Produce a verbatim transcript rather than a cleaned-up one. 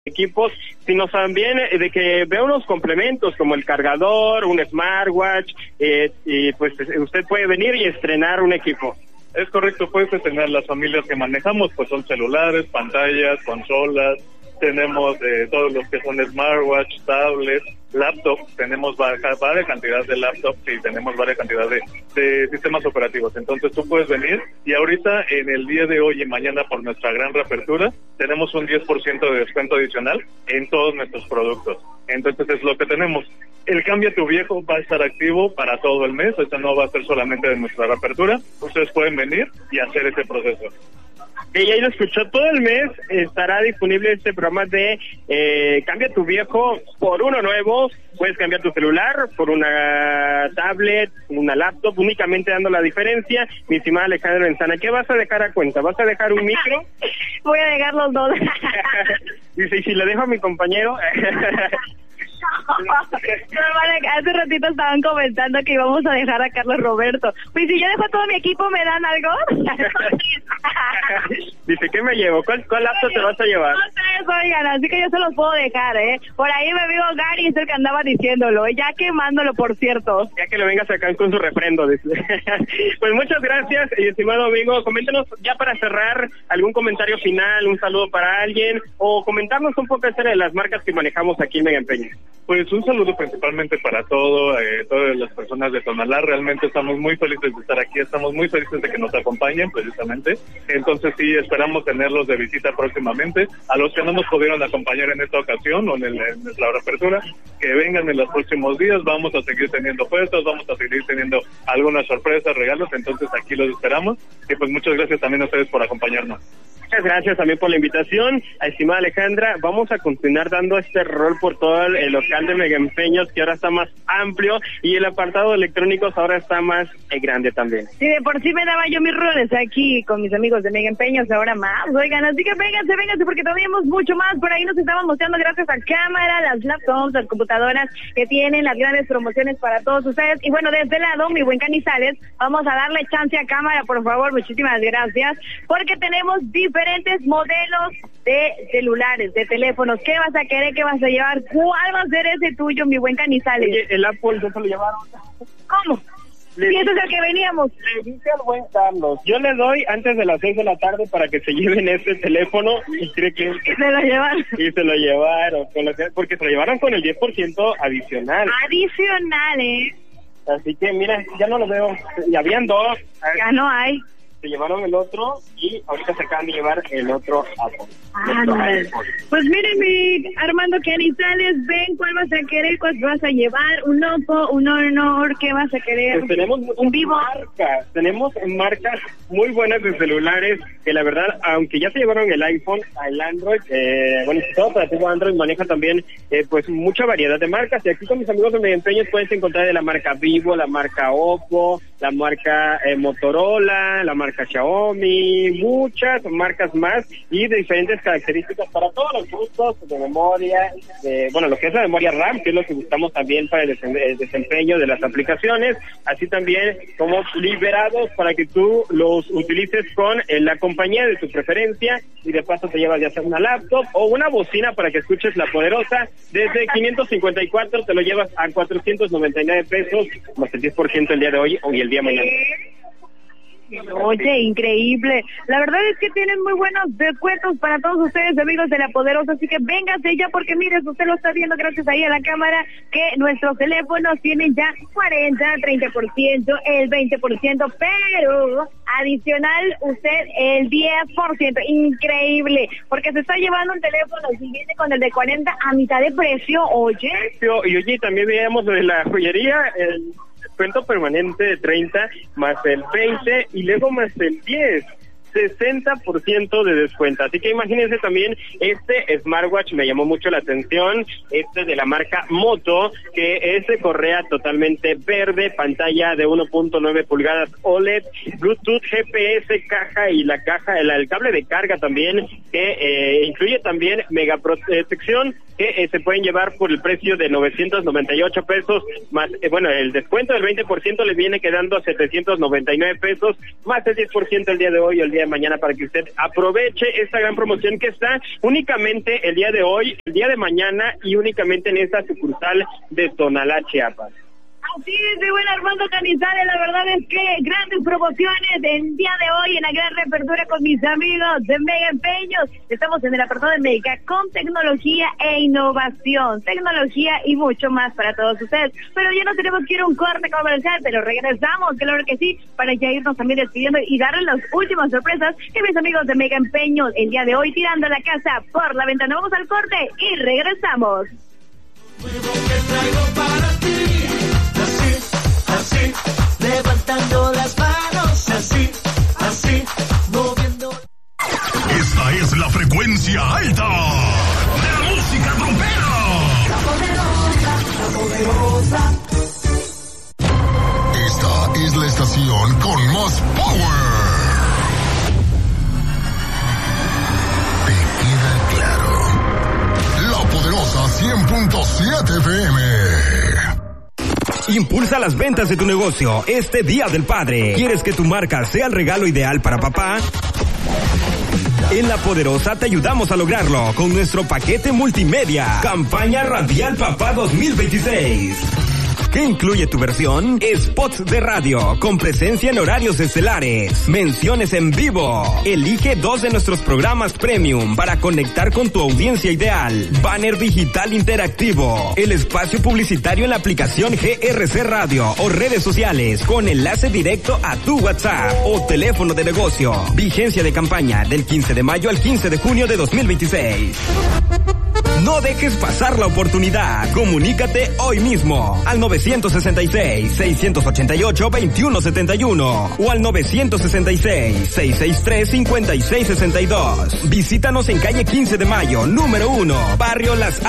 equipos, sino también de que vea unos complementos como el cargador, un smartwatch, eh, y pues usted puede venir y estrenar un equipo. Es correcto, puedes estrenar las familias que manejamos, pues son celulares, pantallas, consolas, tenemos eh, todos los que son smartwatch, tablets, laptops, tenemos varias cantidad de laptops y tenemos varias cantidad de, de sistemas operativos. Entonces tú puedes venir y ahorita en el día de hoy y mañana por nuestra gran reapertura tenemos un diez por ciento de descuento adicional en todos nuestros productos. Entonces es lo que tenemos. El Cambia tu Viejo va a estar activo para todo el mes, esto no va a ser solamente de nuestra reapertura, ustedes pueden venir y hacer ese proceso. Y ahí lo escuchó, todo el mes estará disponible este programa de eh, Cambia tu Viejo por uno nuevo. Puedes cambiar tu celular por una tablet, una laptop, únicamente dando la diferencia. Mi estimada Alejandra Menzana, ¿qué vas a dejar a cuenta? ¿Vas a dejar un micro? Voy a dejar los dos. Dice, ¿y si le dejo a mi compañero? Hace ratito estaban comentando que íbamos a dejar a Carlos Roberto. Pues si yo dejo todo mi equipo, ¿me dan algo? Dice, ¿qué me llevo? ¿Cuál, cuál laptop te vas a llevar? No sé, oigan, así que yo se los puedo dejar, ¿eh? Por ahí mi amigo Gary es el que andaba diciéndolo, ya quemándolo, por cierto. Ya que lo vengas acá con su refrendo, dice. Pues muchas gracias, estimado amigo. Coméntenos, ya para cerrar, algún comentario final, un saludo para alguien, o comentarnos un poco acerca de las marcas que manejamos aquí en Mega Empeño. Pues un saludo principalmente para todo, eh, todas las personas de Tonalá. Realmente estamos muy felices de estar aquí, estamos muy felices de que nos acompañen precisamente. Entonces sí, esperamos tenerlos de visita próximamente. A los que no nos pudieron acompañar en esta ocasión o en, el, en la reapertura, que vengan en los próximos días. Vamos a seguir teniendo ofertas, vamos a seguir teniendo algunas sorpresas, regalos. Entonces aquí los esperamos. Y pues muchas gracias también a ustedes por acompañarnos. Muchas gracias también por la invitación, estimada Alejandra. Vamos a continuar dando este rol por todo el, el local de Mega Empeños, que ahora está más amplio, y el apartado de electrónicos ahora está más eh, grande también. Sí, de por sí me daba yo mis roles aquí con mis amigos de Mega Empeños, ahora más, oigan, así que vénganse, vénganse, porque tenemos mucho más. Por ahí nos estaban mostrando, gracias a cámara, las laptops, las computadoras que tienen las grandes promociones para todos ustedes. Y bueno, de este lado, mi buen Canizales, vamos a darle chance a cámara, por favor, muchísimas gracias, porque tenemos diferentes diferentes modelos de celulares, de teléfonos. ¿Qué vas a querer? ¿Qué vas a llevar? ¿Cuál va a ser ese tuyo, mi buen Canizales? Oye, el Apple ya se lo llevaron. ¿Cómo? Le ¿Y ese es el que veníamos? Le dice al buen Carlos, yo le doy antes de las seis de la tarde para que se lleven este teléfono, y cree que... Y se lo llevaron. Y se lo llevaron, con lo que, porque se lo llevaron con el diez por ciento adicional. Adicional, ¿eh? Así que, mira, ya no lo veo. Y habían dos. Ya no hay. Se llevaron el otro y ahorita se acaban de llevar el otro Apple. Ah, no. Pues miren, mi Armando Canizales, ven cuál vas a querer, cuál vas a llevar, un Oppo, un Honor, ¿qué vas a querer? Pues tenemos un Vivo. Marcas, tenemos marcas muy buenas de celulares que la verdad, aunque ya se llevaron el iPhone, el Android, eh, bueno, si todo operativo Android maneja también eh, pues mucha variedad de marcas, y aquí con mis amigos de Mega Empeños puedes encontrar de la marca Vivo, la marca Oppo, la marca eh, Motorola, la marca Xiaomi, muchas marcas más y de diferentes características para todos los gustos de memoria, de, bueno, lo que es la memoria RAM, que es lo que buscamos también para el, desem- el desempeño de las aplicaciones, así también como liberados para que tú los utilices con eh, la compañía de tu preferencia, y de paso te llevas ya sea una laptop o una bocina para que escuches La Poderosa. Desde quinientos cincuenta y cuatro te lo llevas a cuatrocientos noventa y nueve pesos, más el diez por ciento el día de hoy y el día de mañana. Oye, increíble. La verdad es que tienen muy buenos descuentos para todos ustedes, amigos de La Poderosa, así que vénganse ya, porque mire, usted lo está viendo gracias ahí a la cámara, que nuestros teléfonos tienen ya cuarenta, treinta por ciento, el veinte por ciento, pero adicional usted el diez por ciento. Increíble, porque se está llevando un teléfono y viene con el de cuarenta a mitad de precio, oye. Y oye, también veíamos de la joyería, el descuento permanente de treinta más el veinte y luego más el diez, sesenta por ciento de descuento. Así que imagínense también, este smartwatch me llamó mucho la atención, este de la marca Moto, que es de correa totalmente verde, pantalla de uno punto nueve pulgadas O L E D, Bluetooth, G P S, caja y la caja, el, el cable de carga también, que eh, incluye también mega protección, que eh, se pueden llevar por el precio de novecientos noventa y ocho pesos, más, eh, bueno, el descuento del veinte por ciento les viene quedando a setecientos noventa y nueve pesos, más el diez por ciento el día de hoy o el día día de mañana para que usted aproveche esta gran promoción que está únicamente el día de hoy, el día de mañana y únicamente en esta sucursal de Tonalá, Chiapas. Así es, de buen Armando Canizales, la verdad es que grandes promociones el día de hoy en la gran reapertura con mis amigos de Mega Empeños. Estamos en el apartado de Médica con tecnología e innovación, tecnología y mucho más para todos ustedes. Pero ya no tenemos que ir a un corte comercial, pero regresamos, claro que sí, para ya irnos también despidiendo y darles las últimas sorpresas que mis amigos de Mega Empeños el día de hoy tirando la casa por la ventana. Vamos al corte y regresamos. Así, levantando las manos, así, así, moviendo. Esta es la frecuencia alta de la música trompera. La poderosa, la poderosa. Esta es la estación con más power. ¿Te queda claro? La poderosa cien punto siete F M. Impulsa las ventas de tu negocio este Día del Padre. ¿Quieres que tu marca sea el regalo ideal para papá? En La Poderosa te ayudamos a lograrlo con nuestro paquete multimedia. Campaña Radial Papá dos mil veintiséis. ¿Qué incluye tu versión? Spots de radio con presencia en horarios estelares, menciones en vivo. Elige dos de nuestros programas premium para conectar con tu audiencia ideal. Banner digital interactivo. El espacio publicitario en la aplicación G R C Radio o redes sociales con enlace directo a tu WhatsApp o teléfono de negocio. Vigencia de campaña del quince de mayo al quince de junio de dos mil veintiséis. No dejes pasar la oportunidad. Comunícate hoy mismo al novecientos sesenta y seis, seiscientos ochenta y ocho, veintiuno setenta y uno o al novecientos sesenta y seis, seiscientos sesenta y tres, cincuenta y seis sesenta y dos. Visítanos en calle quince de mayo, número uno, Barrio Las